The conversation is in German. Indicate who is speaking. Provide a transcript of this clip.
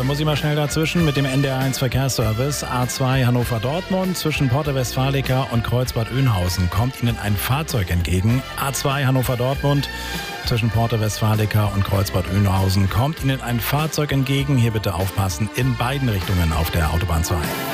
Speaker 1: muss ich mal schnell dazwischen mit dem NDR1 Verkehrsservice. A2 Hannover-Dortmund zwischen Porta Westfalica und Kreuzbad Oeynhausen kommt Ihnen ein Fahrzeug entgegen. A2 Hannover-Dortmund zwischen Porta Westfalica und Kreuzbad Oeynhausen kommt Ihnen ein Fahrzeug entgegen. Hier bitte aufpassen, in beiden Richtungen auf der Autobahn 2.